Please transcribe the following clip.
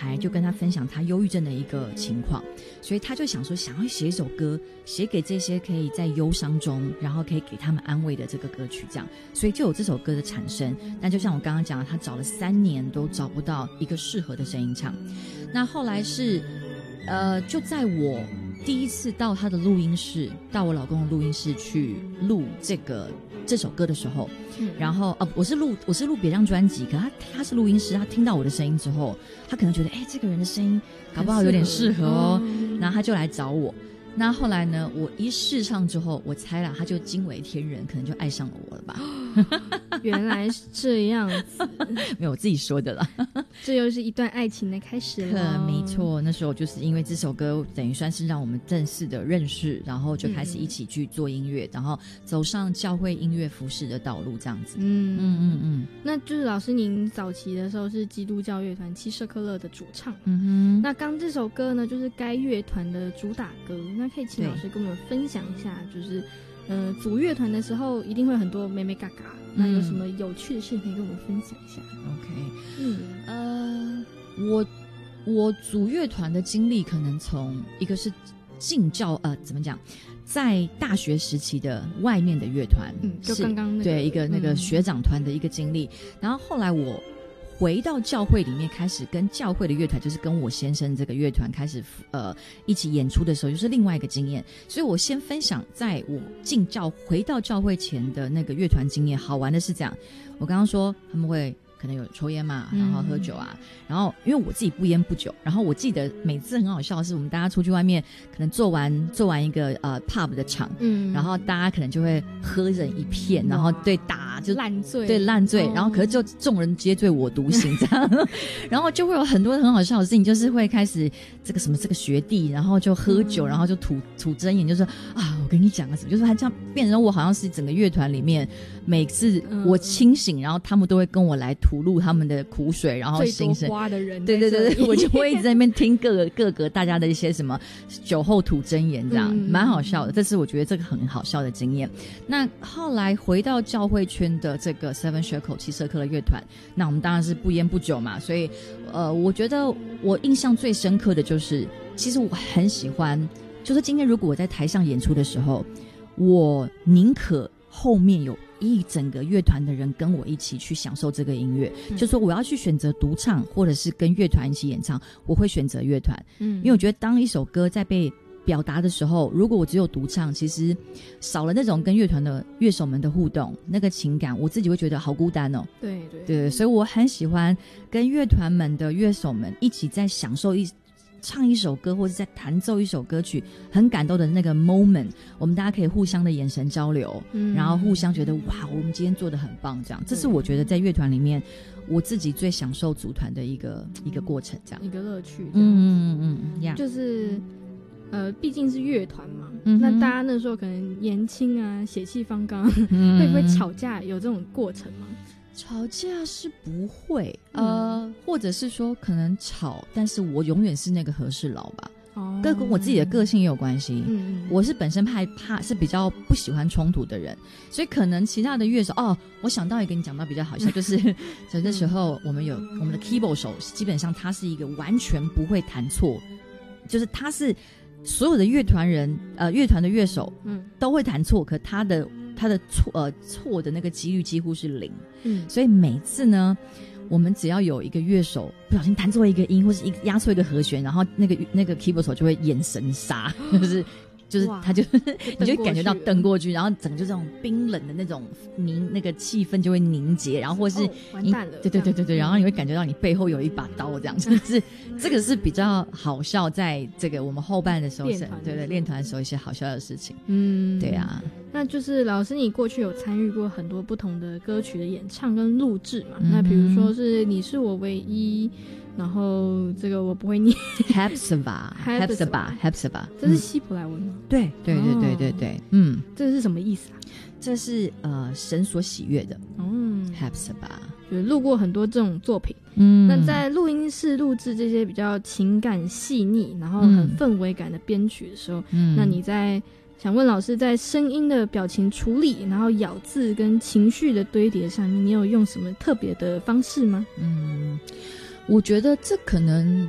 孩就跟他分享他忧郁症的一个情况，所以他就想说想要写一首歌，写给这些可以在忧伤中然后可以给他们安慰的这个歌曲，这样，所以就有这首歌的产生。但就像我刚刚讲的，他找了3年都找不到一个适合的声音唱。那后来是就在我第一次到他的录音室，到我老公的录音室去录这首歌的时候，然后我是录别张专辑，可他是录音师，他听到我的声音之后，他可能觉得这个人的声音搞不好有点适合哦，然后他就来找我。那后来呢，我一试唱之后，我猜啦，他就惊为天人，可能就爱上了我了吧。 原来是这样子。 没有，我自己说的啦。 这又是一段爱情的开始了。 没错，那时候就是因为这首歌等于算是让我们正式的认识，然后就开始一起去做音乐，然后走上教会音乐服饰的道路这样子。 那就是老师您早期的时候是基督教乐团七舍克勒的主唱。那刚这首歌呢就是该乐团的主打歌，那可以请老师跟我们分享一下，就是组乐团的时候一定会有很多妹妹嘎嘎，那有什么有趣的事情可以跟我们分享一下？ OK， 我组乐团的经历可能从一个是进教怎么讲，在大学时期的外面的乐团， 就刚刚那个对一个那个学长团的一个经历，然后后来我回到教会里面，开始跟教会的乐团，就是跟我先生这个乐团开始一起演出的时候，就是另外一个经验。所以我先分享在我回到教会前的那个乐团经验。好玩的是这样，我刚刚说他们会可能有抽烟嘛，然后喝酒啊，然后因为我自己不烟不酒，然后我记得每次很好笑的是，我们大家出去外面可能做完一个pub 的场，然后大家可能就会喝人一片，然后对打就烂醉， 对烂醉，然后可是就众人皆醉我独醒这样，然后就会有很多很好笑的事情，就是会开始这个学弟，然后就喝酒，然后就吐真言，就是我跟你讲什么，就是他这样变成我好像是整个乐团里面每次我清醒，然后他们都会跟我来吐露他们的苦水，然后心声。 最多花的人， 对，我就会一直在那边听各个大家的一些什么酒后吐真言，这样蛮好笑的。这是我觉得这个很好笑的经验。那后来回到教会圈的这个 Seven Shekel 七舍克勒乐团，那我们当然是不烟不酒嘛，所以我觉得我印象最深刻的就是，其实我很喜欢，就是今天如果我在台上演出的时候，我宁可后面有一整个乐团的人跟我一起去享受这个音乐，就说我要去选择独唱或者是跟乐团一起演唱，我会选择乐团。因为我觉得当一首歌在被表达的时候，如果我只有独唱，其实少了那种跟乐团的乐手们的互动，那个情感我自己会觉得好孤单哦。对，所以我很喜欢跟乐团们的乐手们一起在享受唱一首歌或者在弹奏一首歌曲很感动的那个 moment， 我们大家可以互相的眼神交流，然后互相觉得哇我们今天做得很棒，这样，这是我觉得在乐团里面我自己最享受组团的一个过程，这样一个乐趣。就是毕竟是乐团嘛，那大家那时候可能年轻啊，血气方刚，会不会吵架？有这种过程吗？ 吵架是不会，或者是说可能吵，但是我永远是那个和事佬吧。跟我自己的个性也有关系。我是本身怕是比较不喜欢冲突的人，所以可能其他的乐手我想到一个你讲到比较好笑，就是那时候我们的 keyboard 手，基本上他是一个完全不会弹错，就是他是所有的乐团的乐手都会弹错，可他的错的那个几率几乎是0。所以每次呢，我们只要有一个乐手不小心弹错一个音，或是压错一个和弦，然后那个 keyboard 手就会眼神杀，就是他就你就会感觉到瞪过去，然后整个就这种冰冷的那种那个气氛就会凝结，然后或是完蛋了， 对，然后你会感觉到你背后有一把刀，这样就是这个是比较好笑，在这个我们后半的时候，对练团的时候一些好笑的事情。对啊。 那就是老师你过去有参与过很多不同的歌曲的演唱跟录制嘛，那比如说是你是我唯一，然后这个我不会念 Hepzibah， 这是希伯来文吗？ 对， 这是什么意思啊？ 这是神所喜悦的Hepzibah， 就录过很多这种作品。那在录音室录制这些比较情感细腻然后很氛围感的编曲的时候，那你想问老师，在声音的表情处理，然后咬字跟情绪的堆叠上面，你有用什么特别的方式吗？ 我觉得这可能